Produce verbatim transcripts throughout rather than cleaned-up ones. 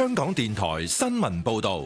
香港電台新聞報道。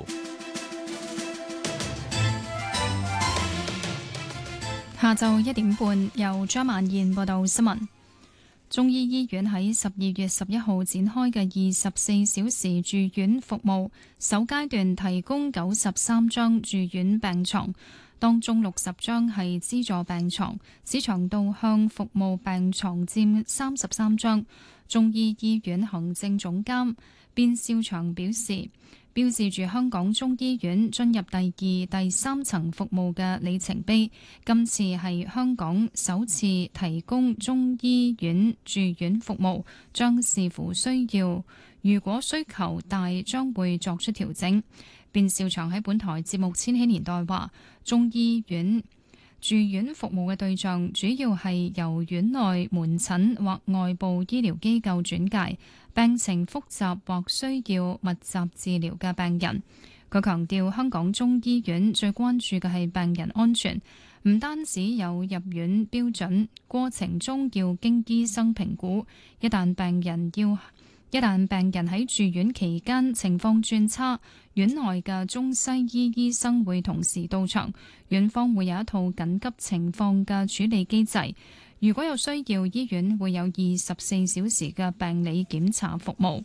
下晝一點半，由張曼燕報道新聞。中醫醫院喺十二月十一號展開嘅二十四小時住院服務，首階段提供九十三張住院病床，當中六十張係資助病床，市場導向服務病床佔三十三張。中醫醫院行政總監卞兆祥表示，標誌住香港中醫院進入第二、第三層服務嘅里程碑。今次係香港首次提供中醫院住院服務，將視乎需要，如果需求大，將會作出調整。卞兆祥喺本台節目《千禧年代》話，中醫院住院服務嘅對象主要係由院內門診或外部醫療機構轉介病情複雜或需要密集治療嘅病人。佢強調，香港中醫院最關注嘅係病人安全，唔單止有入院標準，過程中要經醫生評估。一旦病人要一旦病人喺住院期間情況轉差，院內嘅中西醫醫生會同時到場，院方會有一套緊急情況嘅處理機制。如果有需要，醫院會有二十四小時嘅病理檢查服務。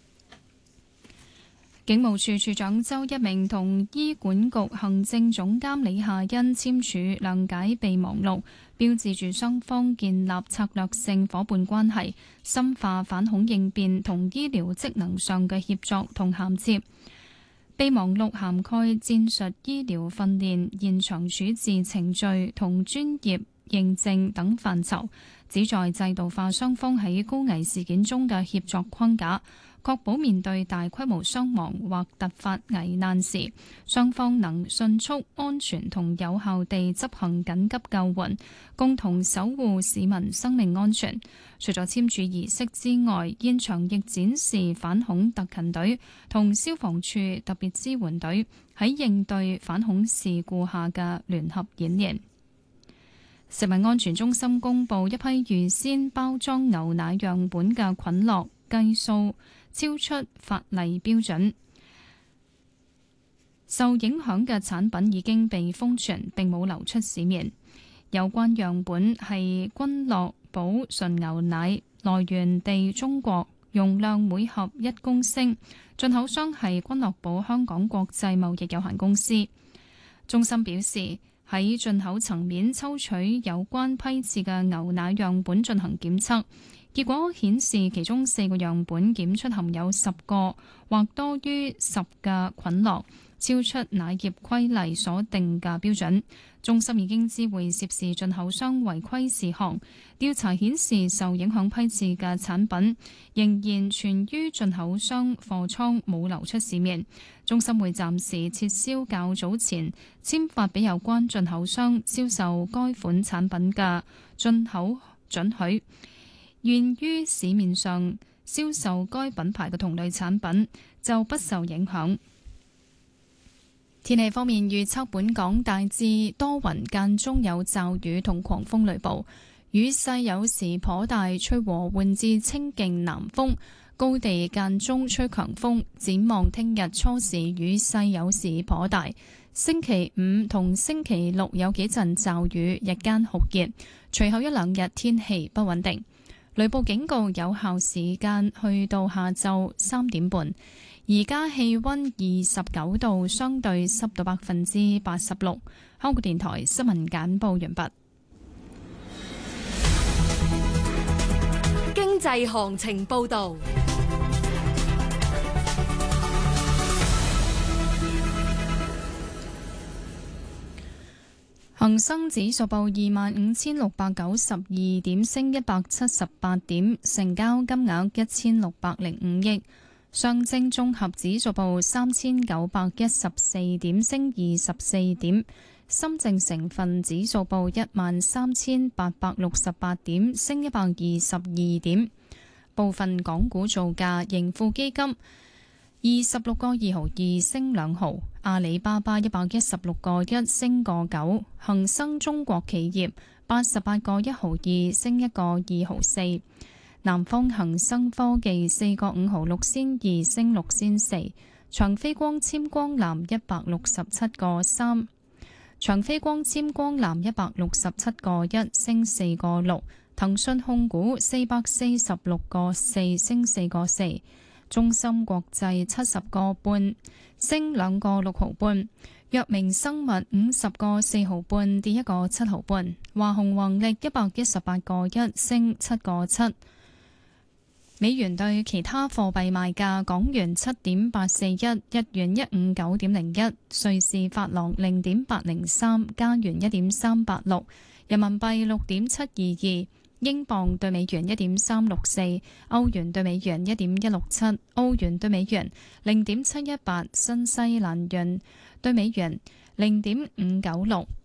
警務處處長周一鳴同醫管局行政總監李夏茵簽署諒解備忘錄，標誌住雙方建立策略性夥伴關係，深化反恐應變同醫療職能上嘅協作同銜接。備忘錄涵蓋戰術醫療訓練、現場處置程序同專業認證等範疇，旨在制度化雙方喺高危事件中嘅協作框架，確保面對大規模傷亡或突發危難時，雙方能迅速、安全同有效地執行緊急救援，共同守護市民生命安全。除咗簽署儀式之外，現場亦展示反恐特勤隊同消防處特別支援隊喺應對反恐事故下嘅聯合演練。食物安全中心公布一批預先包裝牛奶樣本嘅菌落計數超出法例標準，受影響嘅產品已經被封存，並冇流出市面。有關樣本係君樂寶純牛奶，來源地中國，容量每盒一公升，進口商係君樂寶香港國際貿易有限公司。中心表示，喺進口層面抽取有關批次嘅牛奶樣本進行檢測，結果顯示其中四個樣本檢出含有十個或多於十嘅菌落，超出奶業規例所定嘅標準。中心已經知會涉事進口商違規事項，調查顯示受影響批次嘅產品仍然存於進口商貨倉，冇流出市面。中心會暫時撤銷較早前簽發俾有關進口商銷售該款產品嘅進口准許，願於市面上銷售該品牌嘅同類產品就不受影響。天氣方面預測，本港大致多雲，間中有驟雨同狂風雷暴，雨勢有時頗大，吹和緩至清勁南風，高地間中吹強風。展望聽日初時雨勢有時頗大，星期五同星期六有幾陣驟雨，日間酷熱，隨後一兩日天氣不穩定。雷暴警告有效時間去到下晝三點半。而家氣溫二十九度，相對濕度百分之八十六。香港電台新聞簡報完畢。 經濟行情報道。 恒生指數報二萬五千六百九十二點，升一百七十八點，成交金額一千六百零五億。上證綜合指數報三千九百一十四點，升二十四點。深證成分指數報一萬三千八百六十八點，升一百二十二點。部分港股造價，盈富基金二十六個二毫二升兩毫，阿里巴巴一百一十六個一升個九，恒生中國企業八十八個一毫二升一個二毫四。 南方恒生科技四個五毫六仙二升六仙四，長飛光纖光纜一百六十七個三，長飛光纖光纜一百六十七個一升四個六，騰訊控股四百四十六個四升四個四，中芯國際七十個半升兩個六毫半。藥明生物五十個四毫半跌一個七毫半，華虹宏力一百一十八個一升七個七。美元對其他貨幣賣價：港元七點八四一，日元一五九點零一，瑞士法郎零點八零三，加元一點三八六，人民幣六點七二二。英鎊對美元一點三六四，歐元對美元一點一六七，澳元對美元零點七一八，新西蘭元對美元零點五九六。